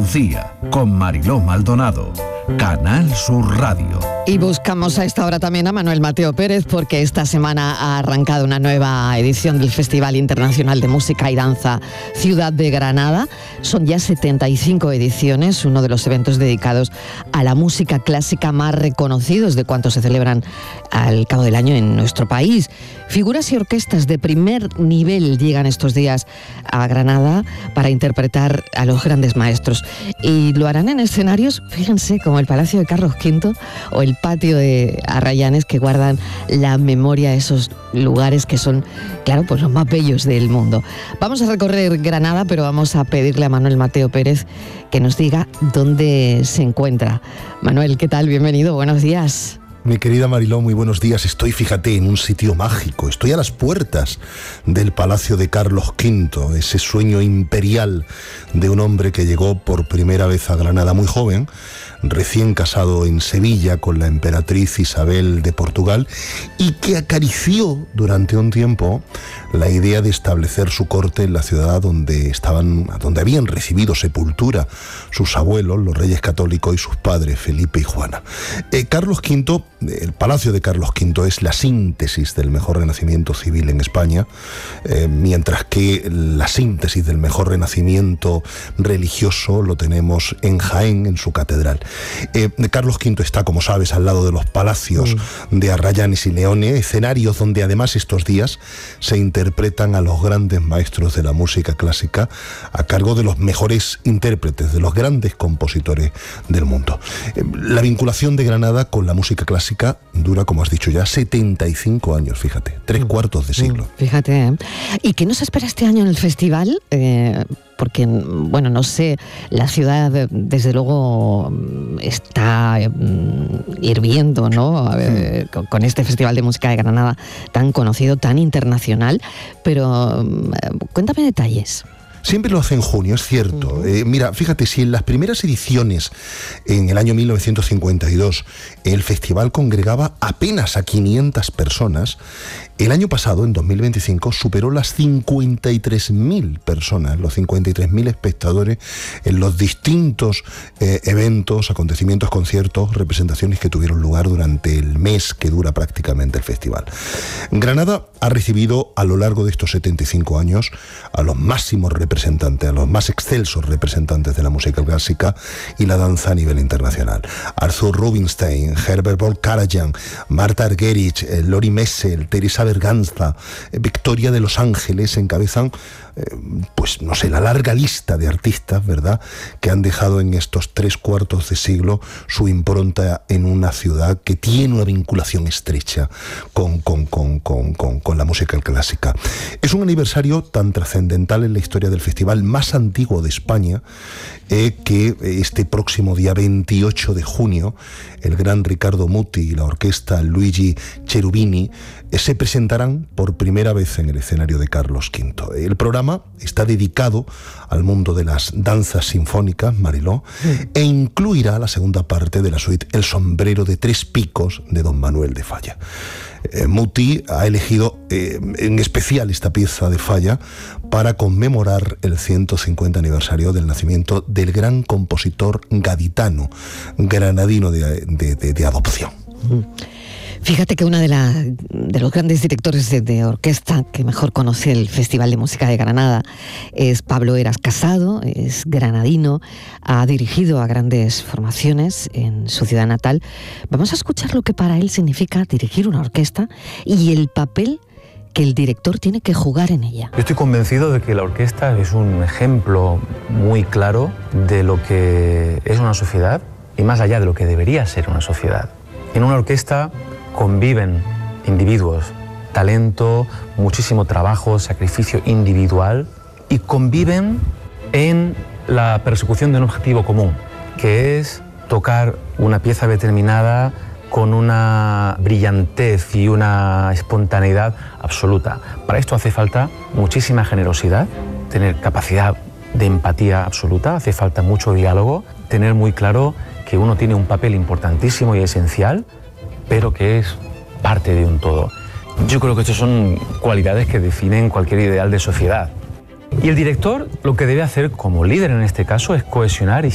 Andalucía, con Mariló Maldonado. Canal Sur Radio. Y buscamos a esta hora también a Manuel Mateo Pérez, porque esta semana ha arrancado una nueva edición del Festival Internacional de Música y Danza Ciudad de Granada. Son ya 75 ediciones, uno de los eventos dedicados a la música clásica más reconocidos de cuantos se celebran al cabo del año en nuestro país. Figuras y orquestas de primer nivel llegan estos días a Granada para interpretar a los grandes maestros. Y lo harán en escenarios, fíjense, como el Palacio de Carlos V o el Patio de Arrayanes, que guardan la memoria de esos lugares que son, claro, pues los más bellos del mundo. Vamos a recorrer Granada, pero vamos a pedirle a Manuel Mateo Pérez que nos diga dónde se encuentra. Manuel, ¿qué tal? Bienvenido, buenos días. Mi querida Mariló, muy buenos días. Estoy, fíjate, en un sitio mágico. Estoy a las puertas del Palacio de Carlos V, ese sueño imperial de un hombre que llegó por primera vez a Granada muy joven, recién casado en Sevilla con la emperatriz Isabel de Portugal, y que acarició durante un tiempo la idea de establecer su corte en la ciudad donde habían recibido sepultura sus abuelos, los reyes católicos, y sus padres, Felipe y Juana. Carlos V, el Palacio de Carlos V es la síntesis del mejor renacimiento civil en España, mientras que la síntesis del mejor renacimiento religioso lo tenemos en Jaén, en su catedral. Carlos V está, como sabes, al lado de los palacios de Arrayanes y Leones, escenarios donde además estos días se interpretan a los grandes maestros de la música clásica a cargo de los mejores intérpretes, de los grandes compositores del mundo. La vinculación de Granada con la música clásica dura, como has dicho ya, 75 años, fíjate, 3/4 de siglo. Fíjate, ¿eh? ¿Y qué nos espera este año en el festival? Porque, bueno, no sé, la ciudad desde luego está hirviendo, ¿no? Con este Festival de Música de Granada tan conocido, tan internacional, pero cuéntame detalles. Siempre lo hace en junio, es cierto. Mira, fíjate, si en las primeras ediciones, en el año 1952, el festival congregaba apenas a 500 personas, el año pasado, en 2025, superó las 53.000 personas, los 53.000 espectadores en los distintos eventos, acontecimientos, conciertos, representaciones que tuvieron lugar durante el mes que dura prácticamente el festival. Granada ha recibido a lo largo de estos 75 años a los máximos representantes, a los más excelsos representantes de la música clásica y la danza a nivel internacional. Arthur Rubinstein, Herbert von Karajan, Martha Argerich, Lori Messel, Teresa Berganza, Victoria de Los Ángeles encabezan, pues no sé, la larga lista de artistas, ¿verdad?, que han dejado en estos 3/4 de siglo su impronta en una ciudad que tiene una vinculación estrecha con la música clásica. Es un aniversario tan trascendental en la historia del festival más antiguo de España, que este próximo día 28 de junio el gran Riccardo Muti y la orquesta Luigi Cherubini se presentarán por primera vez en el escenario de Carlos V. El programa está dedicado al mundo de las danzas sinfónicas, Mariló, e incluirá la segunda parte de la suite El sombrero de 3 picos de don Manuel de Falla. Muti ha elegido en especial esta pieza de Falla para conmemorar el 150 aniversario del nacimiento del gran compositor gaditano, granadino de adopción. Fíjate que una de los grandes directores de orquesta que mejor conoce el Festival de Música de Granada es Pablo Eras Casado, es granadino, ha dirigido a grandes formaciones en su ciudad natal. Vamos a escuchar lo que para él significa dirigir una orquesta y el papel que el director tiene que jugar en ella. Yo estoy convencido de que la orquesta es un ejemplo muy claro de lo que es una sociedad y más allá de lo que debería ser una sociedad. En una orquesta conviven individuos, talento, muchísimo trabajo, sacrificio individual, y conviven en la persecución de un objetivo común, que es tocar una pieza determinada con una brillantez y una espontaneidad absoluta. Para esto hace falta muchísima generosidad, tener capacidad de empatía absoluta, hace falta mucho diálogo, tener muy claro que uno tiene un papel importantísimo y esencial, pero que es parte de un todo. Yo creo que estas son cualidades que definen cualquier ideal de sociedad. Y el director lo que debe hacer como líder en este caso es cohesionar y